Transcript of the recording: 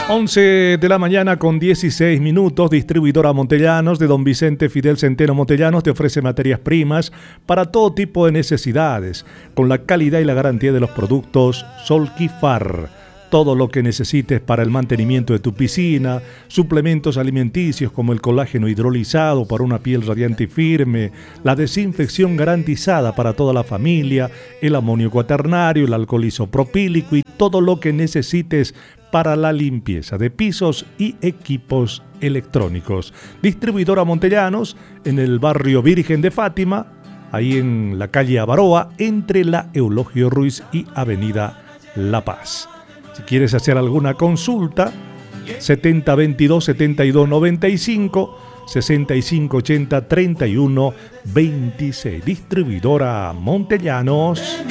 11 de la mañana con 16 minutos. Distribuidora Montellanos de Don Vicente Fidel Centeno Montellanos te ofrece materias primas para todo tipo de necesidades, con la calidad y la garantía de los productos Solquifar. Todo lo que necesites para el mantenimiento de tu piscina, suplementos alimenticios como el colágeno hidrolizado para una piel radiante y firme, la desinfección garantizada para toda la familia, el amonio cuaternario, el alcohol isopropílico y todo lo que necesites para la limpieza de pisos y equipos electrónicos. Distribuidora Montellanos en el barrio Virgen de Fátima, ahí en la calle Avaroa, entre la Eulogio Ruiz y avenida La Paz. Si quieres hacer alguna consulta, 7022-7295, 6580-3126. Distribuidora Montellanos.